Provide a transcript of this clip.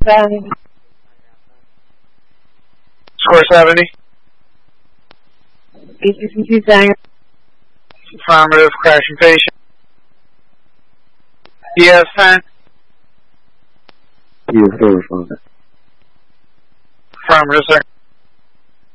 Score 70. ACC Sanger. Affirmative, crashing patient. ES 10. ES 4 responding. Affirmative, sir.